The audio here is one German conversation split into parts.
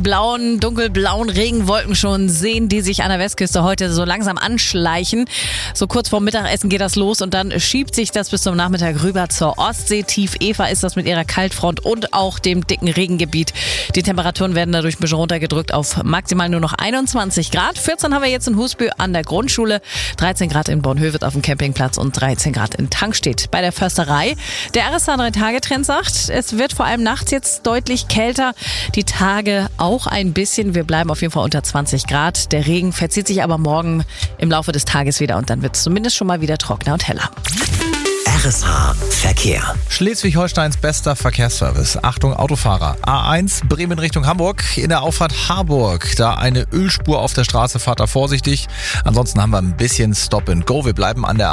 blauen, dunkelblauen Regenwolken schon sehen, die sich an der Westküste heute so langsam anschleichen. So kurz vorm Mittagessen geht das los und dann schiebt sich das bis zum Nachmittag rüber zur Ostsee. Tief Eva ist das mit ihrer Kaltfront und auch dem dicken Regengebiet. Die Temperaturen werden dadurch ein bisschen runtergedrückt auf maximal nur noch 21 Grad. 14 haben wir jetzt in Husby an der Grundschule, 13 Grad in Bornhöved auf dem Campingplatz und 13 Grad in Tangstedt. Bei der Försterei, der RSH 3-Tage-Trend sagt, es wird vor allem nachts jetzt deutlich kälter. Die Tage auch ein bisschen. Wir bleiben auf jeden Fall unter 20 Grad. Der Regen verzieht sich aber morgen im Laufe des Tages wieder und dann wird es zumindest schon mal wieder trockener und heller. RSH Verkehr. Schleswig-Holsteins bester Verkehrsservice. Achtung Autofahrer. A1 Bremen Richtung Hamburg. In der Auffahrt Harburg. Da eine Ölspur auf der Straße. Fahrt da vorsichtig. Ansonsten haben wir ein bisschen Stop and Go. Wir bleiben an der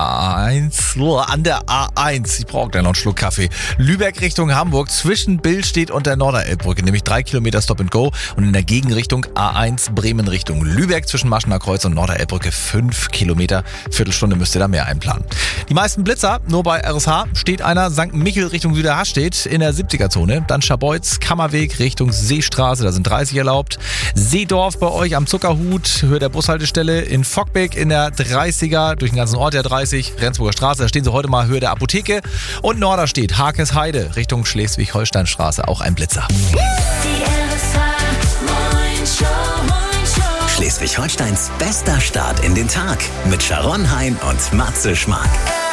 A1. Ich brauche gleich noch einen Schluck Kaffee. Lübeck Richtung Hamburg. Zwischen Billstedt und der Norderelbbrücke. Nämlich 3 Kilometer Stop and Go. Und in der Gegenrichtung A1 Bremen Richtung Lübeck. Zwischen Maschener Kreuz und Norderelbbrücke 5 Kilometer. Viertelstunde müsst ihr da mehr einplanen. Die meisten Blitzer nur bei RSH steht einer St. Michel Richtung Süderhastedt in der 70er-Zone. Dann Scharbeutz, Kammerweg Richtung Seestraße, da sind 30 erlaubt. Seedorf bei euch am Zuckerhut, Höhe der Bushaltestelle. In Fockbeck in der 30er, durch den ganzen Ort der 30. Rendsburger Straße, da stehen sie heute mal Höhe der Apotheke. Und Norderstedt, Hakesheide Richtung Schleswig-Holstein-Straße, auch ein Blitzer. Schleswig-Holsteins bester Start in den Tag mit Sharon Hein und Matze Schmark.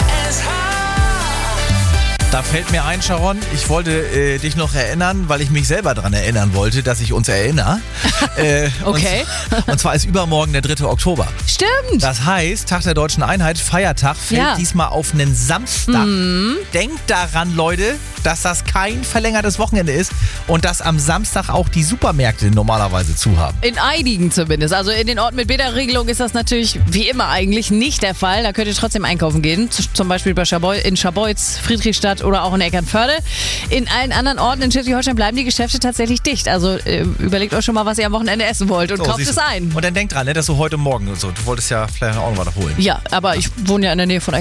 Da fällt mir ein, Sharon, ich wollte dich noch erinnern, weil ich mich selber daran erinnern wollte, dass ich uns erinnere. Okay. Und zwar ist übermorgen der 3. Oktober. Stimmt. Das heißt, Tag der Deutschen Einheit, Feiertag, fällt diesmal auf einen Samstag. Denkt daran, Leute, dass das kein verlängertes Wochenende ist und dass am Samstag auch die Supermärkte normalerweise zu haben. In einigen zumindest. Also in den Orten mit Bäderregelung ist das natürlich wie immer eigentlich nicht der Fall. Da könnt ihr trotzdem einkaufen gehen. Zum Beispiel in Scharbeutz, Friedrichstadt oder auch in Eckernförde. In allen anderen Orten in Schleswig-Holstein bleiben die Geschäfte tatsächlich dicht. Also überlegt euch schon mal, was ihr am Wochenende essen wollt und kauft es ein. Und dann denkt dran, dass du heute Morgen und so, du wolltest ja vielleicht auch noch was holen. Ja, aber ich wohne ja in der Nähe von